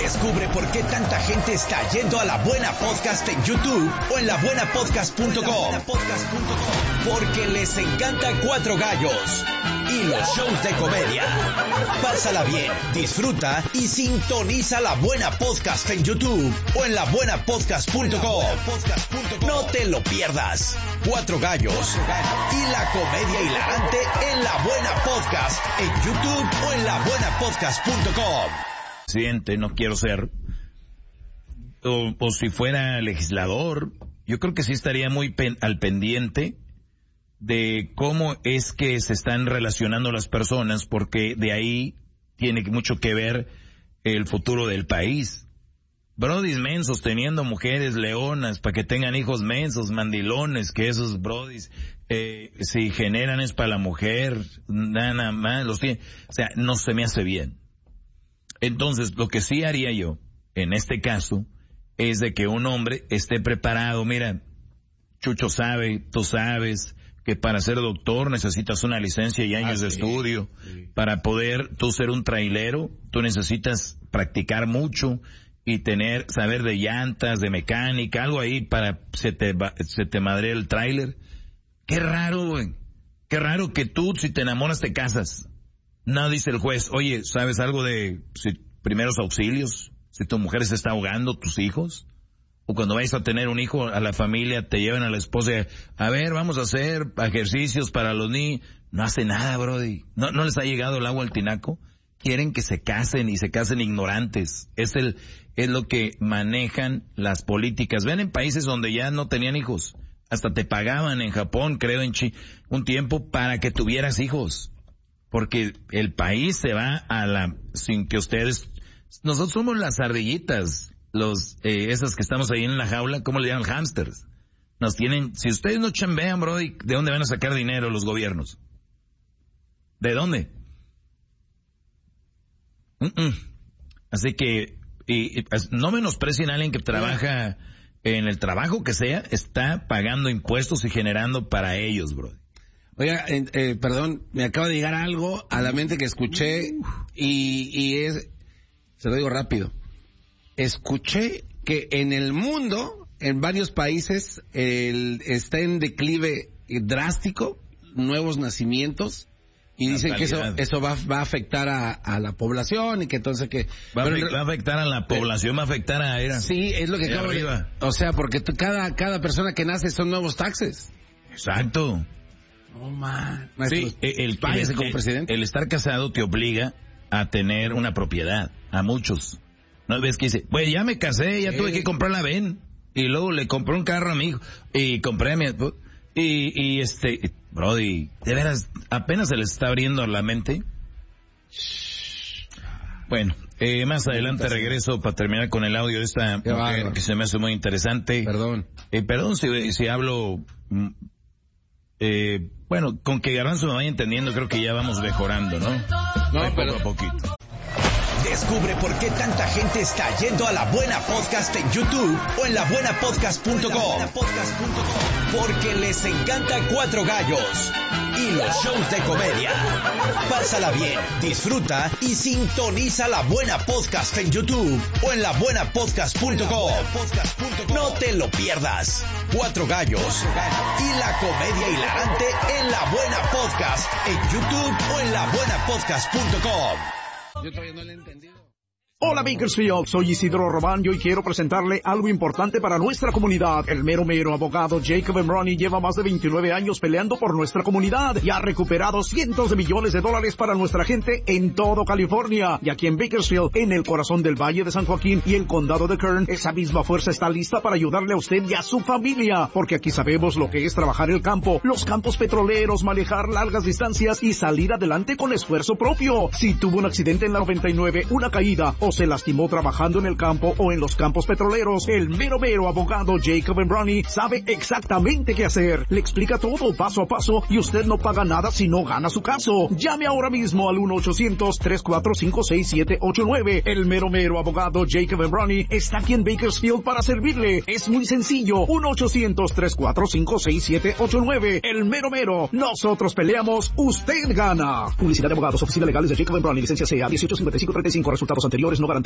Descubre por qué tanta gente está yendo a La Buena Podcast en YouTube o en labuenapodcast.com. Porque les encanta Cuatro Gallos y los shows de comedia. Pásala bien, disfruta y sintoniza La Buena Podcast en YouTube o en labuenapodcast.com. No te lo pierdas. Cuatro Gallos y la comedia hilarante en La Buena Podcast en YouTube o en labuenapodcast.com. Presidente, no quiero ser, o si fuera legislador, yo creo que sí estaría muy al pendiente de cómo es que se están relacionando las personas, porque de ahí tiene mucho que ver el futuro del país. Brodis mensos teniendo mujeres leonas para que tengan hijos mensos, mandilones, que esos brodis, si generan es para la mujer, nada más, los tiene, o sea, no se me hace bien. Entonces, lo que sí haría yo, en este caso, es de que un hombre esté preparado. Mira, Chucho sabe, tú sabes, que para ser doctor necesitas una licencia y años de estudio. Sí. Para poder tú ser un trailero, tú necesitas practicar mucho y saber de llantas, de mecánica, algo ahí para se te madre el tráiler. Qué raro, güey. Qué raro que tú, si te enamoras, te casas. No dice el juez, oye, ¿sabes algo de primeros auxilios? Si tu mujer se está ahogando, tus hijos. O cuando vayas a tener un hijo, a la familia, te llevan a la esposa, a ver, vamos a hacer ejercicios para los niños. No hace nada, brody. No les ha llegado el agua al tinaco. Quieren que se casen y se casen ignorantes. Es lo que manejan las políticas. Ven en países donde ya no tenían hijos. Hasta te pagaban en Japón, creo, un tiempo para que tuvieras hijos. Porque el país se va sin que ustedes, nosotros somos las ardillitas, esas que estamos ahí en la jaula, ¿cómo le llaman? Hamsters. Nos tienen, si ustedes no chambean, bro, ¿de dónde van a sacar dinero los gobiernos? ¿De dónde? Así que, no menosprecien a alguien que trabaja en el trabajo que sea, está pagando impuestos y generando para ellos, bro. Oiga, perdón, me acaba de llegar algo a la mente que escuché y se lo digo rápido. Escuché que en el mundo, en varios países, está en declive drástico, nuevos nacimientos, y dicen que eso va a afectar a la población y que entonces que... Va a afectar a la población, va a afectar a... Sí, es lo que acabo de... O sea, porque cada persona que nace son nuevos taxes. Exacto. Oh, man. Sí, el estar casado te obliga a tener una propiedad, a muchos. ¿No ves que dice, pues ya me casé, ya tuve que comprar la ven, y luego le compré un carro a mi hijo, y compré a mi... Brody, de veras, apenas se les está abriendo la mente. Bueno, más adelante regreso para terminar con el audio de esta mujer que se me hace muy interesante. Perdón. Perdón si hablo... bueno, con que Garbanzo me vaya entendiendo, creo que ya vamos mejorando, ¿no? Poco a poquito. Descubre por qué tanta gente está yendo a La Buena Podcast en YouTube o en labuenapodcast.com. Porque les encanta Cuatro Gallos y los shows de comedia. Pásala bien, disfruta y sintoniza La Buena Podcast en YouTube o en labuenapodcast.com. No te lo pierdas. Cuatro Gallos y la comedia hilarante en La Buena Podcast en YouTube o en labuenapodcast.com. Yo todavía no lo he entendido. Hola Bakersfield, soy Isidro Román y hoy quiero presentarle algo importante para nuestra comunidad. El mero abogado Jacob Emroni lleva más de 29 años peleando por nuestra comunidad y ha recuperado cientos de millones de dólares para nuestra gente en todo California. Y aquí en Bakersfield, en el corazón del Valle de San Joaquín y el condado de Kern, esa misma fuerza está lista para ayudarle a usted y a su familia. Porque aquí sabemos lo que es trabajar el campo, los campos petroleros, manejar largas distancias y salir adelante con esfuerzo propio. Si tuvo un accidente en la 99, una caída o se lastimó trabajando en el campo o en los campos petroleros, el mero abogado Jacob Emroni sabe exactamente qué hacer. Le explica todo paso a paso y usted no paga nada si no gana su caso. Llame ahora mismo al 1-800-345-6789. El mero abogado Jacob Emroni está aquí en Bakersfield para servirle. Es muy sencillo. 1-800-345-6789. El mero. Nosotros peleamos, usted gana. Publicidad de abogados, oficina legales de Jacob Emroni, licencia CA 185535. Resultados anteriores no garantizados.